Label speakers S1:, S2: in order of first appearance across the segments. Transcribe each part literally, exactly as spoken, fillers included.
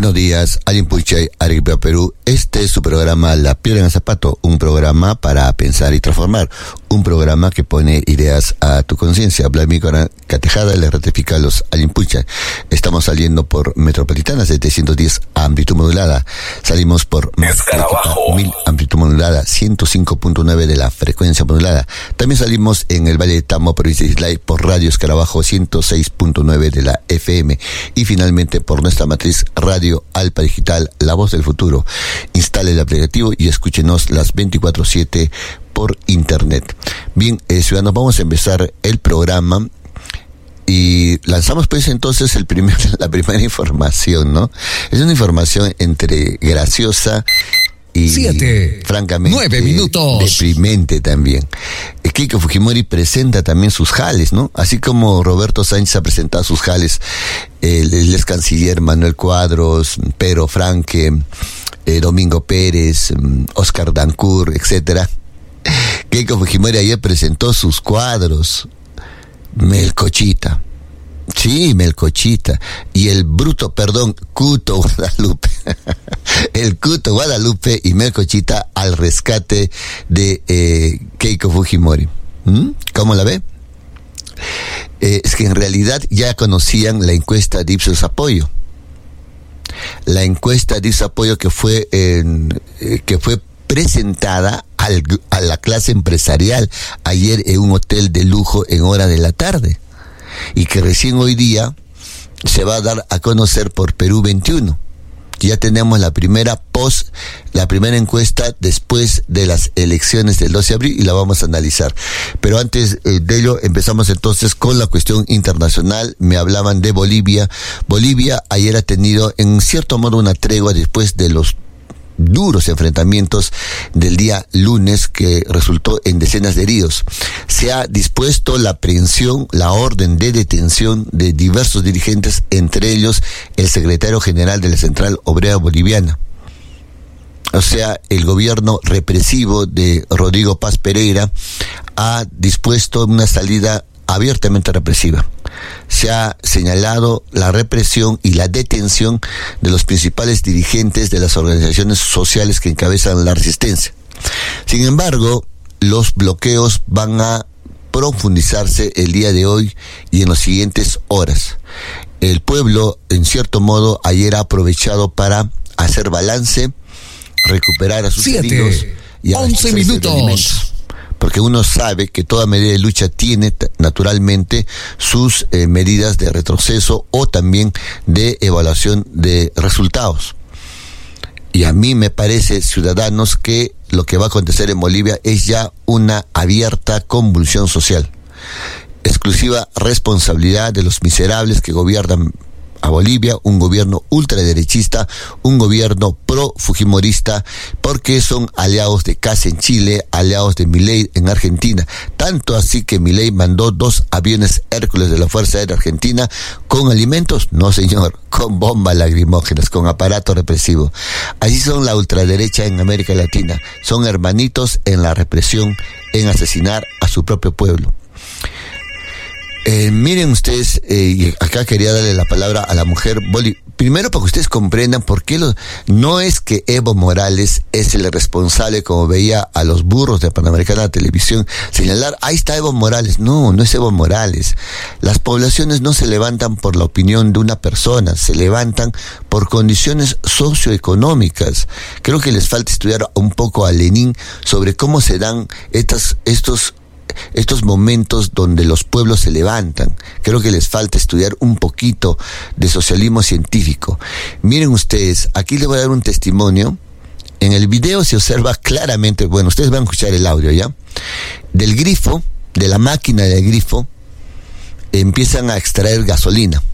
S1: Buenos días, Allimpuichay, Arequipa, Perú. Este es su programa La Piedra en el Zapato, un programa para pensar y transformar, un programa que pone ideas a tu conciencia. Blamícora Catejada le ratifica a los Allimpuichay. Estamos saliendo por Metropolitana setecientos diez amplitud modulada. Salimos por mil amplitud modulada, ciento cinco punto nueve de la frecuencia modulada. También salimos en el Valle de Tamo, provincia de Islay, por Radio Escarabajo ciento seis punto nueve de la F M. Y finalmente por nuestra matriz Radio Alpa Digital, La Voz del Futuro. Instale el aplicativo y escúchenos las veinticuatro siete por internet. Bien, eh, ciudadanos, vamos a empezar el programa y lanzamos pues entonces el primer, la primera información, ¿no? Es una información entre graciosa y Siete, francamente
S2: nueve minutos.
S1: deprimente también. Keiko Fujimori presenta también sus jales, ¿no? Así como Roberto Sánchez ha presentado sus jales, el, el ex canciller Manuel Cuadros, Pedro Franque, eh, Domingo Pérez, Oscar Dancourt, etcétera. Keiko Fujimori ayer presentó sus cuadros. Melcochita. Sí, Melcochita. Y el bruto, perdón, Cuto Guadalupe. El Cuto Guadalupe y Melcochita al rescate de eh, Keiko Fujimori. ¿Mm? ¿Cómo la ve? Eh, es que en realidad ya conocían la encuesta de Ipsos Apoyo. La encuesta de Ipsos Apoyo que fue, eh, que fue presentada al, a la clase empresarial ayer en un hotel de lujo en hora de la tarde. Y que recién hoy día se va a dar a conocer por Perú veintiuno. Ya tenemos la primera post, la primera encuesta después de las elecciones del doce de abril y la vamos a analizar. Pero antes eh, de ello empezamos entonces con la cuestión internacional. Me hablaban de Bolivia. Bolivia ayer ha tenido en cierto modo una tregua después de los duros enfrentamientos del día lunes que resultó en decenas de heridos. Se ha dispuesto la aprehensión, la orden de detención de diversos dirigentes, entre ellos el secretario general de la Central Obrera Boliviana. O sea, el gobierno represivo de Rodrigo Paz Pereira ha dispuesto una salida abiertamente represiva. Se ha señalado la represión y la detención de los principales dirigentes de las organizaciones sociales que encabezan la resistencia. Sin embargo, los bloqueos van a profundizarse el día de hoy y en las siguientes horas. El pueblo, en cierto modo, ayer ha aprovechado para hacer balance, recuperar a sus heridos y
S2: once minutos.
S1: Porque uno sabe que toda medida de lucha tiene t- naturalmente sus eh, medidas de retroceso o también de evaluación de resultados. Y a mí me parece, ciudadanos, que lo que va a acontecer en Bolivia es ya una abierta convulsión social. Exclusiva responsabilidad de los miserables que gobiernan a Bolivia, un gobierno ultraderechista, un gobierno pro-fujimorista, porque son aliados de Kast en Chile, aliados de Milei en Argentina. Tanto así que Milei mandó dos aviones Hércules de la Fuerza Aérea Argentina con alimentos, no señor, con bombas lacrimógenas, con aparato represivo. Así son la ultraderecha en América Latina, son hermanitos en la represión, en asesinar a su propio pueblo. Eh, miren ustedes, eh, y acá quería darle la palabra a la mujer Boli. Primero, para que ustedes comprendan por qué los, no es que Evo Morales es el responsable, como veía a los burros de Panamericana Televisión señalar, ahí está Evo Morales. No, no es Evo Morales. Las poblaciones no se levantan por la opinión de una persona, se levantan por condiciones socioeconómicas. Creo que les falta estudiar un poco a Lenin sobre cómo se dan estas, estos estos momentos donde los pueblos se levantan. Creo que les falta estudiar un poquito de socialismo científico. Miren ustedes, aquí les voy a dar un testimonio. En el video se observa claramente, bueno, ustedes van a escuchar el audio, ¿ya? Del grifo, de la máquina del grifo, empiezan a extraer gasolina.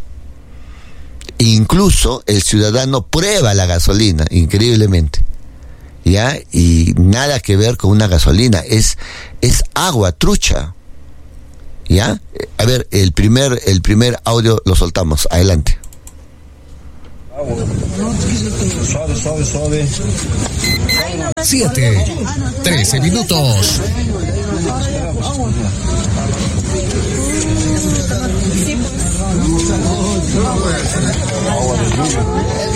S1: E incluso el ciudadano prueba la gasolina, increíblemente. ¿Ya? Y nada que ver con una gasolina, es, es agua, trucha. ¿Ya? A ver, el primer, el primer audio lo soltamos, adelante.
S3: Suave, suave, suave.
S2: Siete, trece minutos.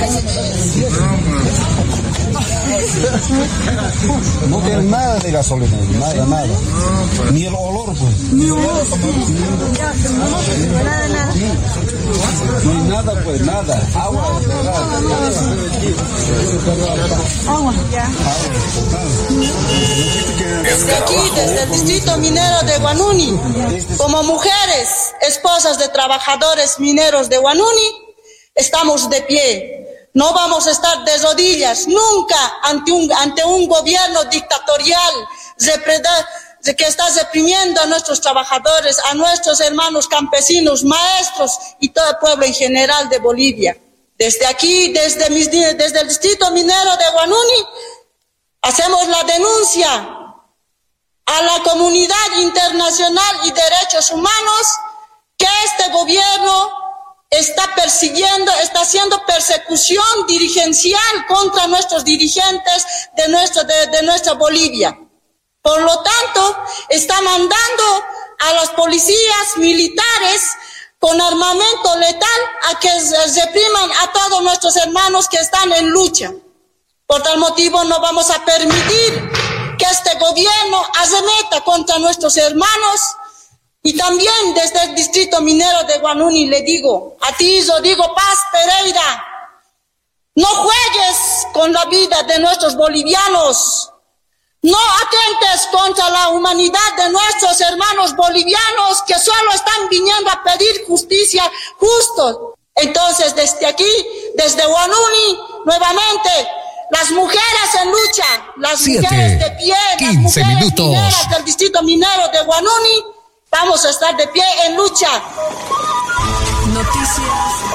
S3: No tiene nada de gasolina, nada, nada. Ni el olor, pues. Ni olor. Nada, nada. No hay nada, pues, nada. Agua,
S4: agua. Ya. Desde aquí, desde el distrito minero de Huanuni, como mujeres, esposas de trabajadores mineros de Huanuni, estamos de pie. No vamos a estar de rodillas nunca ante un, ante un gobierno dictatorial que está reprimiendo a nuestros trabajadores, a nuestros hermanos campesinos, maestros y todo el pueblo en general de Bolivia. Desde aquí, desde, mis, desde el distrito minero de Huanuni, hacemos la denuncia a la comunidad internacional y derechos humanos que este gobierno está persiguiendo, está haciendo persecución dirigencial contra nuestros dirigentes de, nuestro, de, de nuestra Bolivia. Por lo tanto, está mandando a las policías militares con armamento letal a que repriman a todos nuestros hermanos que están en lucha. Por tal motivo no vamos a permitir que este gobierno arremeta contra nuestros hermanos. Y también desde el distrito minero de Huanuni le digo, a ti Rodrigo Paz Pereira, no juegues con la vida de nuestros bolivianos, no atentes contra la humanidad de nuestros hermanos bolivianos que solo están viniendo a pedir justicia justo. Entonces desde aquí, desde Huanuni, nuevamente, las mujeres en lucha, las
S2: Siete,
S4: mujeres de pie, las mujeres
S2: minutos.
S4: mineras del distrito minero de Huanuni, vamos a estar de pie en lucha.
S2: Noticias.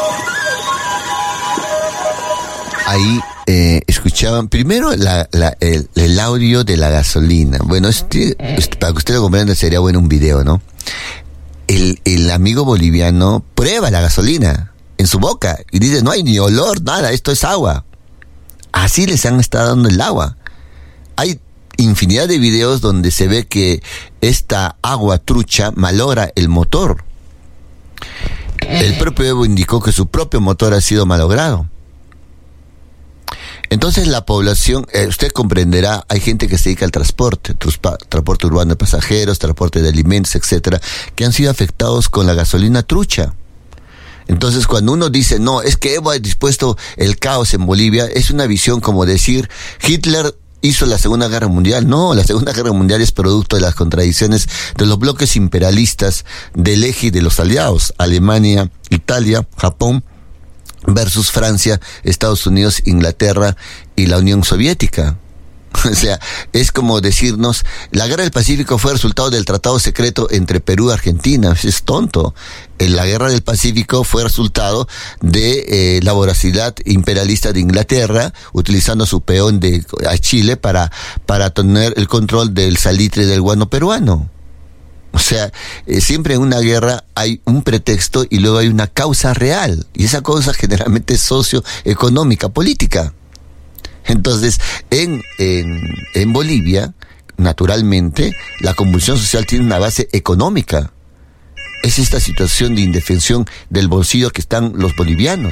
S1: Ahí eh, escuchaban primero la, la, el, el audio de la gasolina. Bueno, este, este, para que usted lo comprenda sería bueno un video, ¿no? El, el amigo boliviano prueba la gasolina en su boca y dice, no hay ni olor, nada, esto es agua. Así les han estado dando el agua. Hay infinidad de videos donde se ve que esta agua trucha malogra el motor. El propio Evo indicó que su propio motor ha sido malogrado. Entonces la población, eh, usted comprenderá, hay gente que se dedica al transporte, truspa, transporte urbano de pasajeros, transporte de alimentos, etcétera, que han sido afectados con la gasolina trucha. Entonces cuando uno dice, no, es que Evo ha dispuesto el caos en Bolivia, es una visión como decir, Hitler hizo la Segunda Guerra Mundial. No, la Segunda Guerra Mundial es producto de las contradicciones de los bloques imperialistas del eje y de los aliados, Alemania, Italia, Japón, versus Francia, Estados Unidos, Inglaterra y la Unión Soviética. O sea, es como decirnos, la Guerra del Pacífico fue resultado del tratado secreto entre Perú y Argentina. Es tonto. La Guerra del Pacífico fue resultado de eh, la voracidad imperialista de Inglaterra, utilizando su peón de a Chile para, para tener el control del salitre del guano peruano. O sea, eh, siempre en una guerra hay un pretexto y luego hay una causa real. Y esa causa generalmente es socioeconómica, política. Entonces, en, en, en Bolivia, naturalmente, la convulsión social tiene una base económica. Es esta situación de indefensión del bolsillo que están los bolivianos.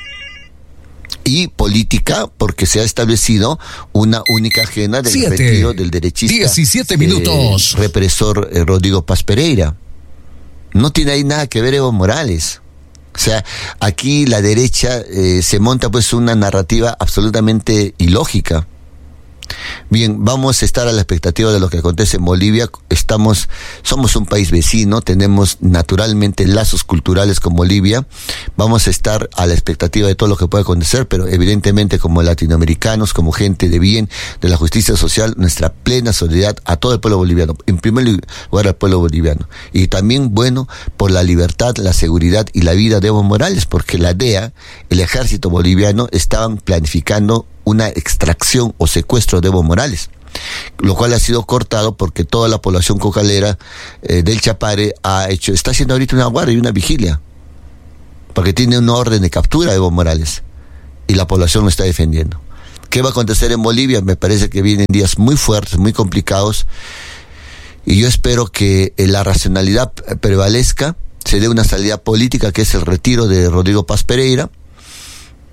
S1: Y política, porque se ha establecido una única agenda del
S2: Siete,
S1: retiro del derechista
S2: diecisiete minutos.
S1: Eh, represor eh, Rodrigo Paz Pereira. No tiene ahí nada que ver Evo Morales. O sea, aquí la derecha eh, se monta pues una narrativa absolutamente ilógica. Bien, vamos a estar a la expectativa de lo que acontece en Bolivia. Estamos, somos un país vecino, tenemos naturalmente lazos culturales con Bolivia. Vamos a estar a la expectativa de todo lo que pueda acontecer, pero evidentemente como latinoamericanos, como gente de bien, de la justicia social, nuestra plena solidaridad a todo el pueblo boliviano, en primer lugar al pueblo boliviano. Y también, bueno, por la libertad, la seguridad y la vida de Evo Morales, porque la D E A, el ejército boliviano, estaban planificando una extracción o secuestro de Evo Morales, lo cual ha sido cortado porque toda la población cocalera eh, del Chapare ha hecho, está haciendo ahorita una guardia y una vigilia, porque tiene una orden de captura de Evo Morales, y la población lo está defendiendo. ¿Qué va a acontecer en Bolivia? Me parece que vienen días muy fuertes, muy complicados, y yo espero que eh, la racionalidad prevalezca, se dé una salida política que es el retiro de Rodrigo Paz Pereira.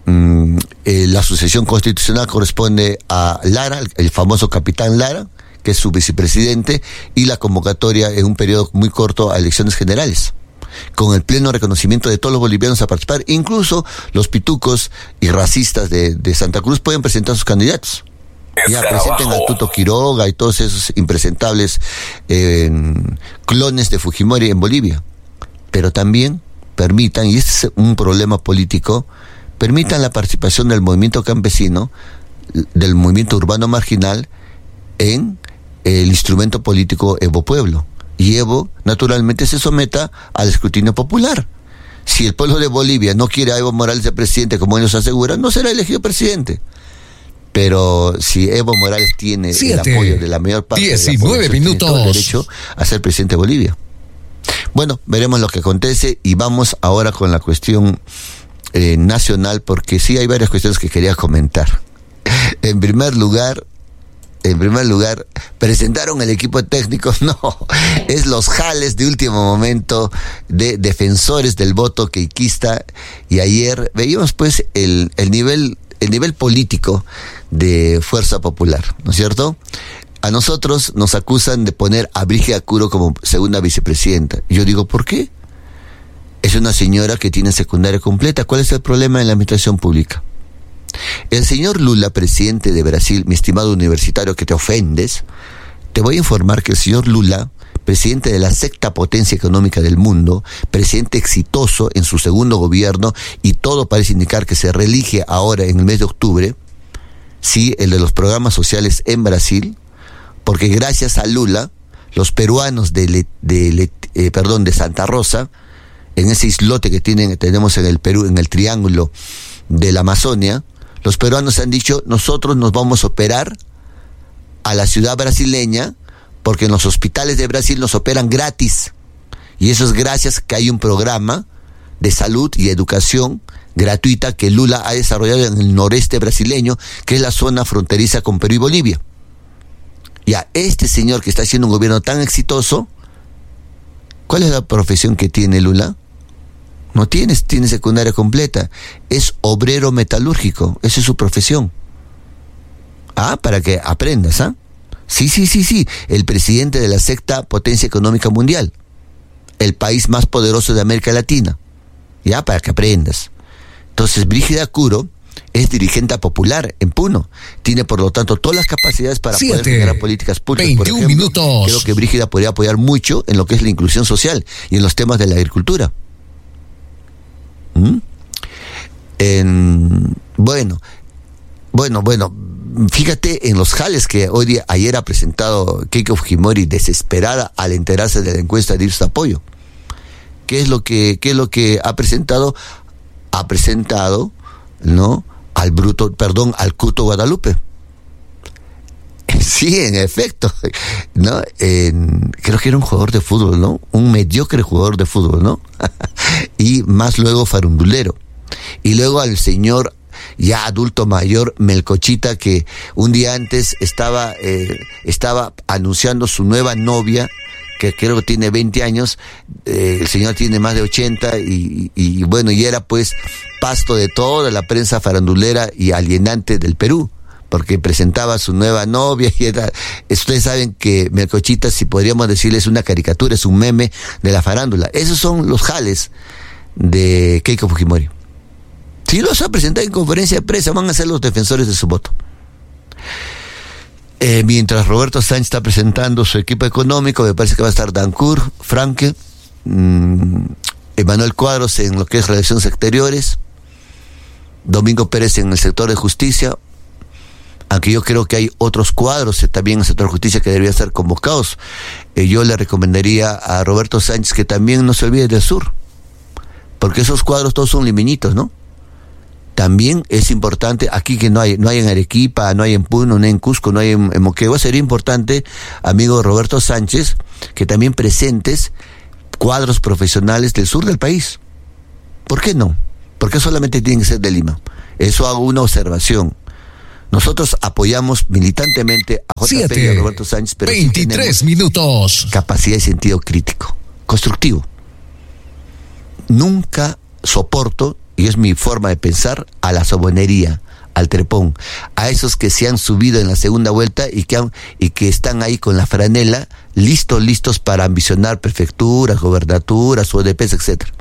S1: mm, eh, la sucesión constitucional corresponde a Lara, el, el famoso capitán Lara, que es su vicepresidente, y la convocatoria en un periodo muy corto a elecciones generales, con el pleno reconocimiento de todos los bolivianos a participar. Incluso los pitucos y racistas de, de Santa Cruz pueden presentar sus candidatos. Ya presenten a Tuto Quiroga y todos esos impresentables eh, clones de Fujimori en Bolivia. Pero también permitan, y este es un problema político, permitan la participación del movimiento campesino, del movimiento urbano marginal, en el instrumento político Evo Pueblo. Y Evo, naturalmente, se someta al escrutinio popular. Si el pueblo de Bolivia no quiere a Evo Morales de presidente, como ellos aseguran, no será elegido presidente. Pero si Evo Morales tiene
S2: Siete,
S1: el apoyo de la mayor parte
S2: diecinueve
S1: de la población,
S2: minutos.
S1: tiene todo el derecho a ser presidente de Bolivia. Bueno, veremos lo que acontece y vamos ahora con la cuestión eh, nacional, porque sí hay varias cuestiones que quería comentar. En primer lugar, en primer lugar, presentaron el equipo técnico, no, es los jales de último momento de defensores del voto queiquista, y ayer veíamos pues el, el nivel, el nivel político de Fuerza Popular, ¿no es cierto? A nosotros nos acusan de poner a Brígida Curo como segunda vicepresidenta. Yo digo, ¿por qué? Es una señora que tiene secundaria completa. ¿Cuál es el problema en la administración pública? El señor Lula, presidente de Brasil, mi estimado universitario que te ofendes, te voy a informar que el señor Lula, presidente de la sexta potencia económica del mundo, presidente exitoso en su segundo gobierno, y todo parece indicar que se reelige ahora en el mes de octubre, sí, el de los programas sociales en Brasil, porque gracias a Lula, los peruanos de, Le, de, Le, eh, perdón, de Santa Rosa, en ese islote que tienen, tenemos en el Perú, en el triángulo de la Amazonia, los peruanos han dicho, nosotros nos vamos a operar a la ciudad brasileña, porque en los hospitales de Brasil nos operan gratis. Y eso es gracias que hay un programa de salud y educación gratuita que Lula ha desarrollado en el noreste brasileño, que es la zona fronteriza con Perú y Bolivia. Y a este señor que está haciendo un gobierno tan exitoso, ¿cuál es la profesión que tiene Lula? No tiene, tiene secundaria completa. Es obrero metalúrgico, esa es su profesión. Ah, para que aprendas, ¿ah? Sí, sí, sí, sí, el presidente de la sexta potencia económica mundial, el país más poderoso de América Latina. Ya, para que aprendas. Entonces, Brígida Curo es dirigente popular en Puno. Tiene, por lo tanto, todas las capacidades para
S2: Siete,
S1: poder generar políticas públicas. Por ejemplo,
S2: minutos.
S1: Creo que Brígida podría apoyar mucho en lo que es la inclusión social y en los temas de la agricultura. ¿Mm? En, bueno, bueno, bueno, fíjate en los jales que hoy día, ayer ha presentado Keiko Fujimori, desesperada al enterarse de la encuesta de Irsa Apoyo. ¿Qué es lo que, qué es lo que ha presentado? Ha presentado, ¿no?, al bruto, perdón, al Cuto Guadalupe. Sí, en efecto, ¿no? En, creo que era un jugador de fútbol, ¿no? Un mediocre jugador de fútbol, ¿no? Y más luego farundulero. Y luego al señor ya adulto mayor, Melcochita, que un día antes estaba, eh, estaba anunciando su nueva novia, que creo que tiene veinte años, eh, el señor tiene más de ochenta, y, y, y bueno, y era pues pasto de toda la prensa farandulera y alienante del Perú, porque presentaba a su nueva novia y era, ustedes saben que Melcochita, si podríamos decirle, es una caricatura, es un meme de la farándula. Esos son los jales de Keiko Fujimori. Si los ha presentado en conferencia de prensa, van a ser los defensores de su voto. Eh, mientras Roberto Sánchez está presentando su equipo económico, me parece que va a estar Dancur, Franke, mmm, Emanuel Cuadros en lo que es Relaciones Exteriores, Domingo Pérez en el sector de justicia, aunque yo creo que hay otros cuadros también en el sector de justicia que deberían ser convocados. Eh, yo le recomendaría a Roberto Sánchez que también no se olvide del sur, porque esos cuadros todos son liminitos, ¿no? También es importante, aquí que no hay, no hay en Arequipa, no hay en Puno, no hay en Cusco, no hay en, en Moquegua, sería importante, amigo Roberto Sánchez, que también presentes cuadros profesionales del sur del país. ¿Por qué no? ¿Por qué solamente tienen que ser de Lima? Eso hago una observación. Nosotros apoyamos militantemente a J P y a Roberto Sánchez, pero
S2: veintitrés
S1: sí
S2: minutos.
S1: Capacidad y sentido crítico, constructivo. Nunca soporto, y es mi forma de pensar, a la sobonería, al trepón, a esos que se han subido en la segunda vuelta y que, han, y que están ahí con la franela, listos, listos para ambicionar prefecturas, gobernaturas, U D Ps, etcétera.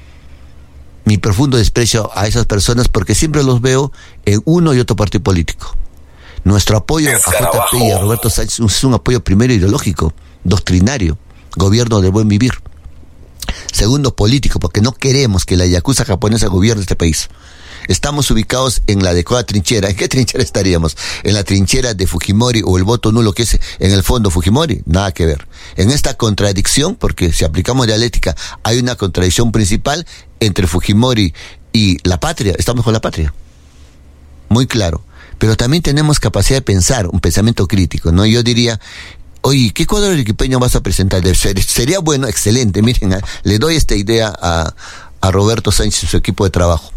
S1: Mi profundo desprecio a esas personas porque siempre los veo en uno y otro partido político. Nuestro apoyo a J P y a Roberto Sánchez es un apoyo primero ideológico, doctrinario, gobierno del buen vivir. Segundo, político, porque no queremos que la yakuza japonesa gobierne este país. Estamos ubicados en la adecuada trinchera. ¿En qué trinchera estaríamos? ¿En la trinchera de Fujimori o el voto nulo que es en el fondo Fujimori? Nada que ver. En esta contradicción, porque si aplicamos dialéctica, hay una contradicción principal entre Fujimori y la patria. Estamos con la patria. Muy claro. Pero también tenemos capacidad de pensar, un pensamiento crítico, ¿no? Yo diría, oye, ¿qué cuadro arequipeño vas a presentar? Sería bueno, excelente, miren, le doy esta idea a, a Roberto Sánchez y su equipo de trabajo.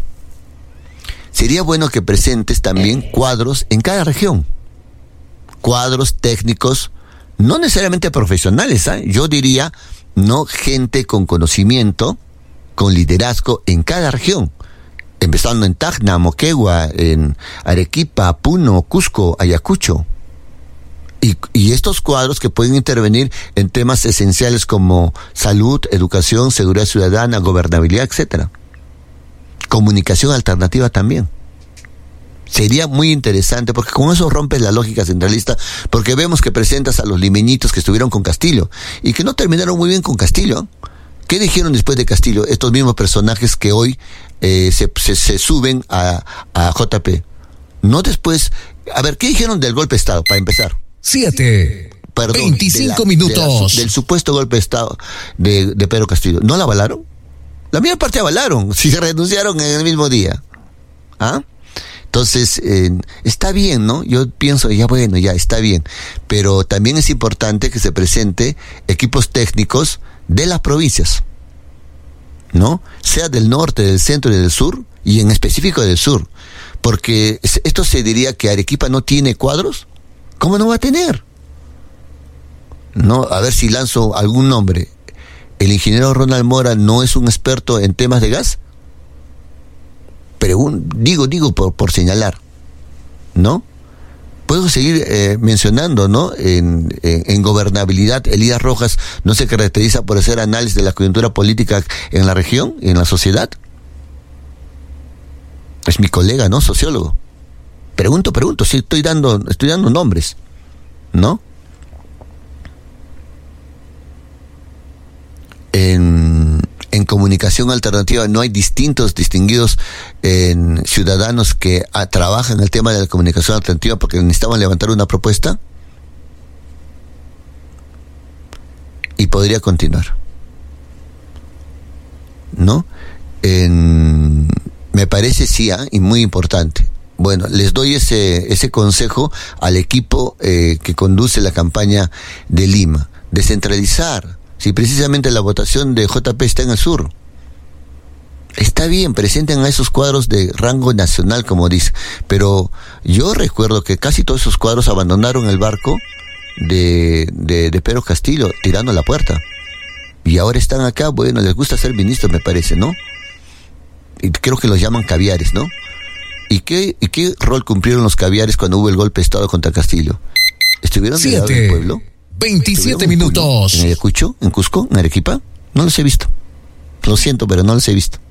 S1: Sería bueno que presentes también cuadros en cada región. Cuadros técnicos, no necesariamente profesionales, ¿eh? Yo diría, no, gente con conocimiento, con liderazgo en cada región. Empezando en Tacna, Moquegua, en Arequipa, Puno, Cusco, Ayacucho. Y, y estos cuadros que pueden intervenir en temas esenciales como salud, educación, seguridad ciudadana, gobernabilidad, etcétera. Comunicación alternativa también. Sería muy interesante, porque con eso rompes la lógica centralista, porque vemos que presentas a los limeñitos que estuvieron con Castillo, y que no terminaron muy bien con Castillo. ¿Qué dijeron después de Castillo estos mismos personajes que hoy eh, se, se, se suben a, a J P? No después... A ver, ¿qué dijeron del golpe de Estado, para empezar?
S2: Siete.
S1: Perdón,
S2: veinticinco
S1: de la,
S2: minutos.
S1: De la, del supuesto golpe de Estado de, de Pedro Castillo. ¿No la avalaron? La mayor parte avalaron, si renunciaron en el mismo día. ¿Ah? Entonces, eh, está bien, ¿no? Yo pienso, ya bueno, ya está bien. Pero también es importante que se presente equipos técnicos de las provincias, ¿no? Sea del norte, del centro y del sur, y en específico del sur. Porque esto se diría que Arequipa no tiene cuadros. ¿Cómo no va a tener? No, a ver si lanzo algún nombre. ¿El ingeniero Ronald Mora no es un experto en temas de gas? Pero un, digo, digo por, por señalar, ¿no? Puedo seguir eh, mencionando, ¿no? En, en, en gobernabilidad, Elías Rojas no se caracteriza por hacer análisis de la coyuntura política en la región, en la sociedad. Es mi colega, ¿no? Sociólogo. Pregunto, pregunto, sí, estoy dando, estoy dando nombres, ¿no? En, en comunicación alternativa no hay distintos, distinguidos en ciudadanos que a, trabajan el tema de la comunicación alternativa porque necesitaban levantar una propuesta. Y podría continuar, ¿no? En, me parece sí, ¿eh? Y muy importante. Bueno, les doy ese ese consejo al equipo eh, que conduce la campaña de Lima. Descentralizar. Si precisamente la votación de J P está en el sur. Está bien, presenten a esos cuadros de rango nacional, como dice. Pero yo recuerdo que casi todos esos cuadros abandonaron el barco de, de, de Pedro Castillo, tirando la puerta. Y ahora están acá, bueno, les gusta ser ministros, me parece, ¿no? Y creo que los llaman caviares, ¿no? ¿Y qué, y qué rol cumplieron los caviares cuando hubo el golpe de Estado contra Castillo? ¿Estuvieron del lado del pueblo?
S2: veintisiete minutos.
S1: ¿En Ayacucho? ¿En Cusco? ¿En Arequipa? No los he visto. Lo siento, pero no los he visto.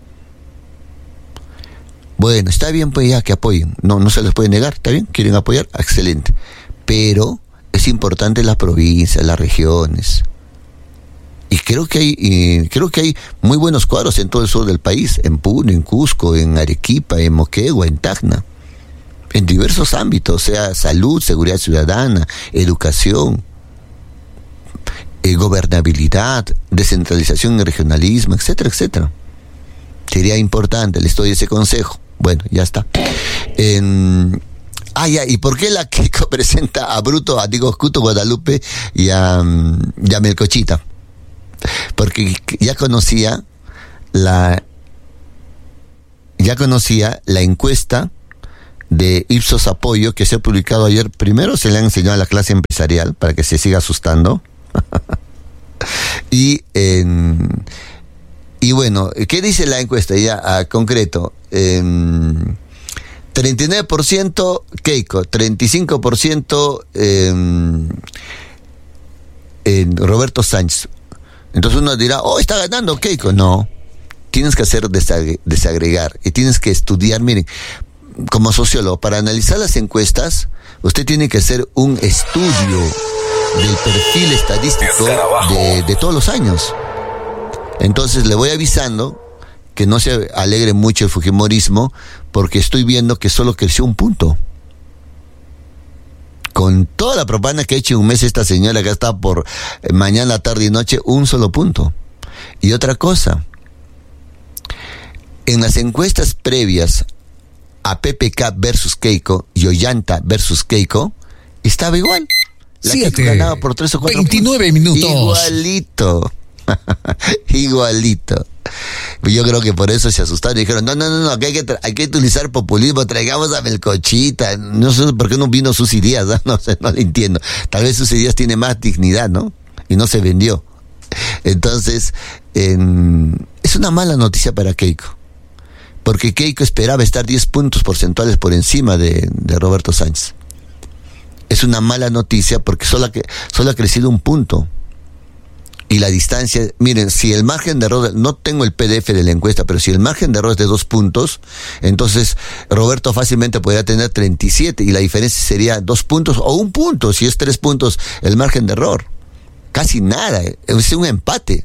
S1: Bueno, está bien pues ya que apoyen. No, no se les puede negar, ¿está bien? ¿Quieren apoyar? Excelente. Pero es importante las provincias, las regiones. Y creo que hay, y creo que hay muy buenos cuadros en todo el sur del país, en Puno, en Cusco, en Arequipa, en Moquegua, en Tacna, en diversos ámbitos, o sea, salud, seguridad ciudadana, educación, eh, gobernabilidad, descentralización y regionalismo, etcétera, etcétera. Sería importante, les doy ese consejo. Bueno, ya está. En, ah, ya, ¿y por qué la Keiko presenta a Bruto, a digo, Cuto Guadalupe y a, y a Melcochita? Porque ya conocía la ya conocía la encuesta de Ipsos Apoyo que se ha publicado ayer. Primero se le han enseñado a la clase empresarial para que se siga asustando y en, Y bueno, ¿qué dice la encuesta ya a concreto? Eh, treinta y nueve por ciento Keiko, treinta y cinco por ciento eh, eh, Roberto Sánchez. Entonces uno dirá, oh, está ganando Keiko. No, tienes que hacer desagre- desagregar y tienes que estudiar. Miren, como sociólogo, para analizar las encuestas, usted tiene que hacer un estudio del perfil estadístico de, de todos los años. Entonces le voy avisando que no se alegre mucho el fujimorismo, porque estoy viendo que solo creció un punto. Con toda la propaganda que ha hecho en un mes esta señora que está por eh, mañana, tarde y noche, un solo punto. Y otra cosa, en las encuestas previas a P P K versus Keiko y Ollanta versus Keiko, estaba igual. La
S2: Siete,
S1: Keiko ganaba por tres o cuatro
S2: veintinueve
S1: puntos.
S2: minutos.
S1: Igualito. Igualito. Yo creo que por eso se asustaron y dijeron, no, no, no, no, que hay que, tra- hay que utilizar populismo, traigamos a Melcochita. No sé por qué no vino Susy Díaz, ¿no? No sé, no le entiendo. Tal vez Susy Díaz tiene más dignidad, ¿no? Y no se vendió. Entonces, en, es una mala noticia para Keiko, porque Keiko esperaba estar diez puntos porcentuales por encima de, de Roberto Sánchez. Es una mala noticia porque solo ha, solo ha crecido un punto. Y la distancia, miren, si el margen de error, no tengo el P D F de la encuesta, pero si el margen de error es de dos puntos, entonces Roberto fácilmente podría tener treinta y siete y la diferencia sería dos puntos o un punto, si es tres puntos el margen de error. Casi nada, es un empate.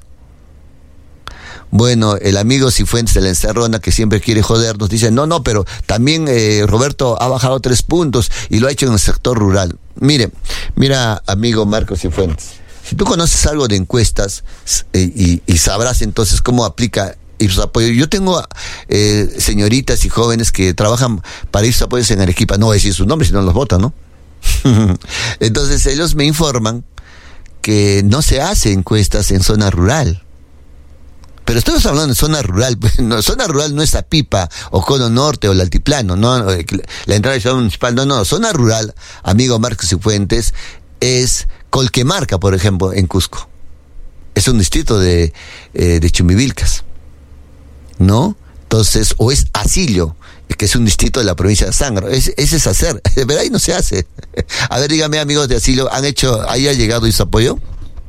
S1: Bueno, el amigo Cifuentes de la Encerrona, que siempre quiere jodernos, dice, no, no, pero también eh, Roberto ha bajado tres puntos y lo ha hecho en el sector rural. Mire, mira, amigo Marcos Cifuentes, si tú conoces algo de encuestas eh, y, y sabrás entonces cómo aplica Ipsos Apoyo. Yo tengo eh, señoritas y jóvenes que trabajan para Ipsos Apoyos en Arequipa, no voy a decir sus nombres si no los votan, ¿no? Entonces ellos me informan que no se hace encuestas en zona rural. Pero estamos hablando de zona rural. No, zona rural no es Apipa, o Cono Norte, o el Altiplano, no, la entrada de ciudad municipal, no, no, zona rural, amigo Marcos y Fuentes, es Colquemarca, por ejemplo, en Cusco. Es un distrito de, eh, de Chumbivilcas, ¿no? Entonces, o es Asillo, que es un distrito de la provincia de Sangro. Es, ese es hacer, pero ahí no se hace. A ver, dígame, amigos de Asillo, ¿han hecho, ahí ha llegado Ipsos Apoyo?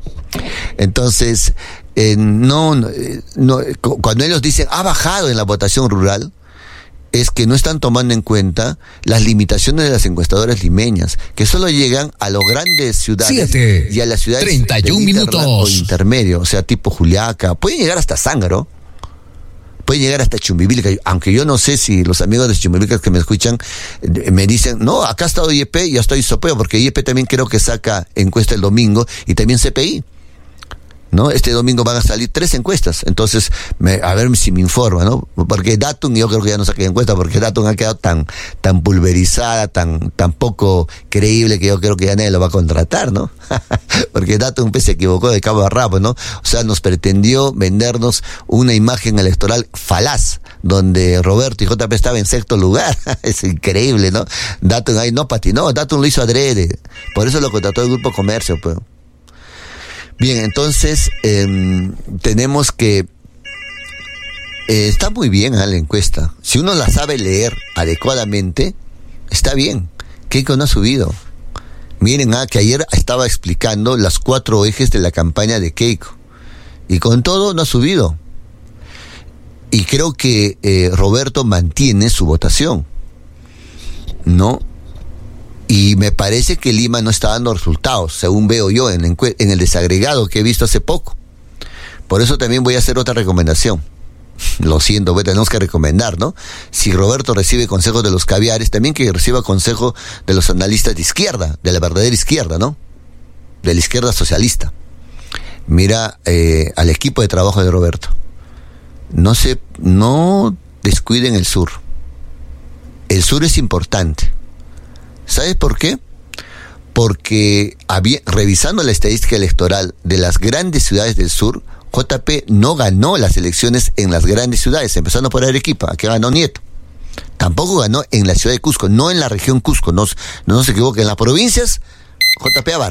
S1: Entonces, eh, no, no, cuando ellos dicen ha bajado en la votación rural, es que no están tomando en cuenta las limitaciones de las encuestadoras limeñas, que solo llegan a las grandes ciudades
S2: Siete,
S1: y a las ciudades
S2: treinta y un minutos.
S1: o intermedio, o sea, tipo Juliaca. Pueden llegar hasta Zángaro, pueden llegar hasta Chumbivilca, aunque yo no sé si los amigos de Chumbivilca que me escuchan eh, me dicen, no, acá ha estado I E P y ya estoy Ipsos Apoyo, porque I E P también creo que saca encuesta el domingo y también C P I. ¿No? Este domingo van a salir tres encuestas, entonces me, a ver si me informa, ¿no? Porque Datum, yo creo que ya no saqué encuesta, porque Datum ha quedado tan tan pulverizada, tan tan poco creíble, que yo creo que ya nadie lo va a contratar, ¿no? Porque Datum se equivocó de cabo a rabo, ¿no? O sea, nos pretendió vendernos una imagen electoral falaz, donde Roberto y J P estaban en sexto lugar. Es increíble, ¿no? Datum ahí no patinó, Datum lo hizo adrede, por eso lo contrató el Grupo Comercio, pues. Bien, entonces eh, tenemos que eh, está muy bien ¿eh? La encuesta. Si uno la sabe leer adecuadamente, está bien. Keiko no ha subido. Miren, ah, que ayer estaba explicando las cuatro ejes de la campaña de Keiko y con todo no ha subido. Y creo que eh, Roberto mantiene su votación, ¿no? Y me parece que Lima no está dando resultados, según veo yo en, encue- en el desagregado que he visto hace poco. Por eso también voy a hacer otra recomendación. Lo siento, pues, tenemos que recomendar, ¿no? Si Roberto recibe consejos de los caviares, también que reciba consejo de los analistas de izquierda, de la verdadera izquierda, ¿no? De la izquierda socialista. Mira eh, al equipo de trabajo de Roberto. No se, no descuiden el sur. El sur es importante. ¿Sabes por qué? Porque había, revisando la estadística electoral de las grandes ciudades del sur, J P no ganó las elecciones en las grandes ciudades, empezando por Arequipa, que ganó Nieto. Tampoco ganó en la ciudad de Cusco, no en la región Cusco, no, no se equivoquen, en las provincias J P abarcó.